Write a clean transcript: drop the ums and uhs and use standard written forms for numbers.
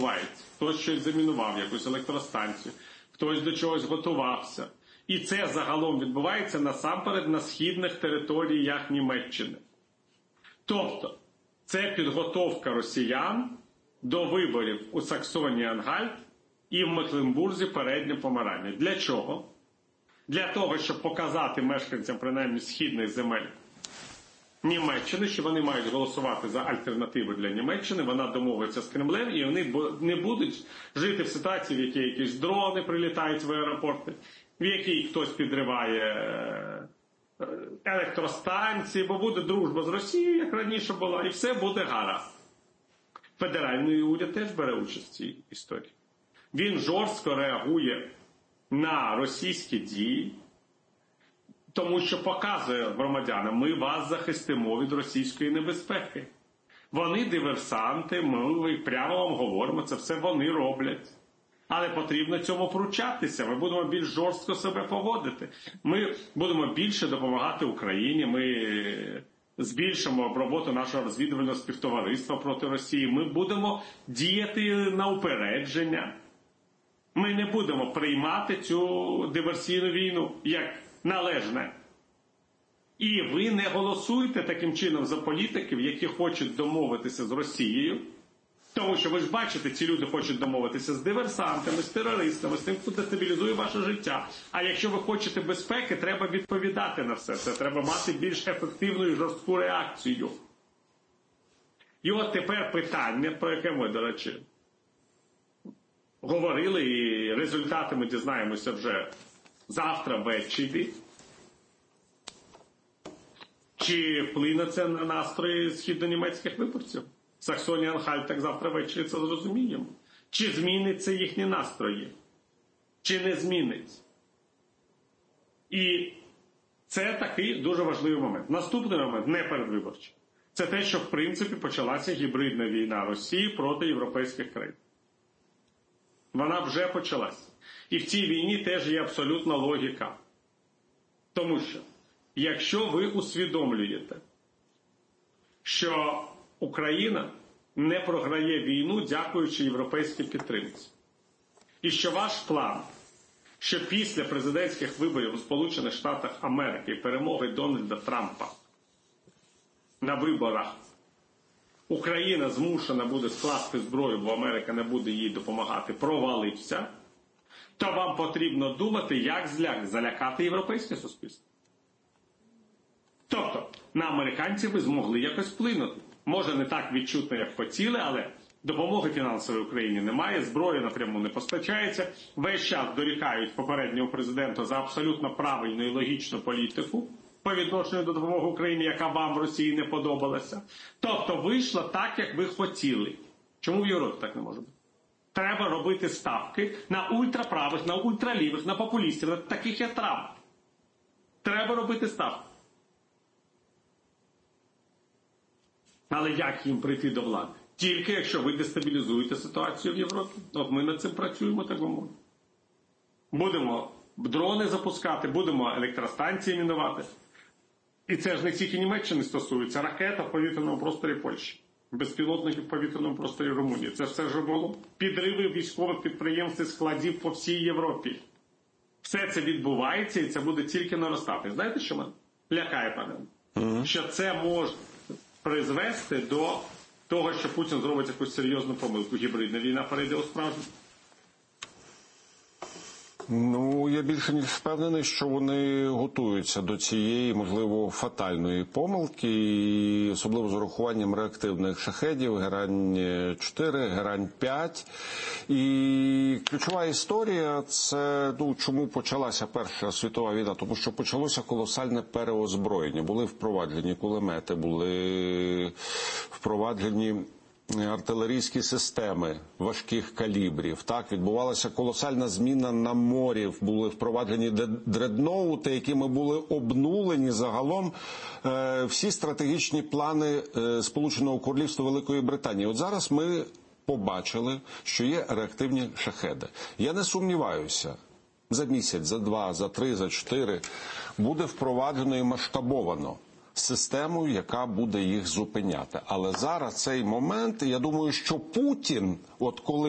відбувається. Хтось щось замінував, якусь електростанцію, хтось до чогось готувався. І це загалом відбувається насамперед на східних територіях Німеччини. Тобто, це підготовка росіян до виборів у Саксонії-Ангальт і в Мекленбурзі Переднє Померання. Для чого? Для того, щоб показати мешканцям, принаймні, східних земель Німеччини, що вони мають голосувати за альтернативу для Німеччини, вона домовиться з Кремлем, і вони не будуть жити в ситуації, в якій якісь дрони прилітають в аеропорти, в якій хтось підриває електростанції, бо буде дружба з Росією, як раніше була, і все буде гаразд. Федеральний уряд теж бере участь в цій історії. Він жорстко реагує на російські дії, тому що показує громадянам, ми вас захистимо від російської небезпеки. Вони диверсанти, ми прямо вам говоримо, це все вони роблять. Але потрібно цьому пручатися, ми будемо більш жорстко себе поводити. Ми будемо більше допомагати Україні, ми збільшимо роботу нашого розвідувального співтовариства проти Росії, ми будемо діяти на упередження. Ми не будемо приймати цю диверсійну війну як належне. І ви не голосуєте таким чином за політиків, які хочуть домовитися з Росією, тому що ви ж бачите, ці люди хочуть домовитися з диверсантами, з терористами, з тим, хто дестабілізує ваше життя. А якщо ви хочете безпеки, треба відповідати на все це. Треба мати більш ефективну і жорстку реакцію. І от тепер питання, про яке ми, до речі, говорили, і результати ми дізнаємося вже завтра ввечері. Чи вплине це на настрої східнонімецьких виборців? Саксонія-Анхальт так завтра ввечері це зрозуміємо. Чи зміниться їхні настрої? Чи не зміниться? І це такий дуже важливий момент. Наступний момент, не передвиборчий. Це те, що в принципі почалася гібридна війна Росії проти європейських країн. Вона вже почалася. І в цій війні теж є абсолютна логіка. Тому що, якщо ви усвідомлюєте, що Україна не програє війну, дякуючи європейській підтримці, і що ваш план, що після президентських виборів у Сполучених Штатах Америки перемоги Дональда Трампа на виборах Україна змушена буде скласти зброю, бо Америка не буде їй допомагати, провалився, то вам потрібно думати, як залякати європейське суспільство. Тобто, на американців ви змогли якось вплинути. Може, не так відчутно, як хотіли, але допомоги фінансової Україні немає, зброї напряму не постачається, весь час дорікають попереднього президента за абсолютно правильну і логічну політику по відношенню до допомоги Україні, яка вам в Росії не подобалася. Тобто, вийшло так, як ви хотіли. Чому в Європі так не може бути? Треба робити ставки на ультраправих, на ультралівих, на популістів, на таких як Трамп. Треба робити ставки. Але як їм прийти до влади? Тільки якщо ви дестабілізуєте ситуацію в Європі. От ми над цим працюємо, так би мовити. Будемо дрони запускати, будемо електростанції мінувати. І це ж не тільки Німеччини стосується. Ракета в повітряному просторі Польщі, безпілотники в повітряному просторі Румунії. Це все ж було підриви військових підприємств і складів по всій Європі. Все це відбувається і це буде тільки наростати. Знаєте, що мене лякає, пане? Що це може призвести до того, що Путін зробить якусь серйозну помилку. Гібридна війна перейде у справжню. Ну, я більше ніж впевнений, що вони готуються до цієї, можливо, фатальної помилки, і особливо з урахуванням реактивних шахедів, Герань-4, Герань-5. І ключова історія – це, чому почалася Перша світова війна, тому що почалося колосальне переозброєння. Були впроваджені кулемети, були впроваджені артилерійські системи важких калібрів. Так, відбувалася колосальна зміна на морі, були впроваджені дредноути, якими були обнулені загалом всі стратегічні плани Сполученого Королівства Великої Британії. От зараз ми побачили, що є реактивні шахеди. Я не сумніваюся, за місяць, за 2, за 3, за 4 буде впроваджено і масштабовано систему, яка буде їх зупиняти. Але зараз цей момент, я думаю, що Путін, от коли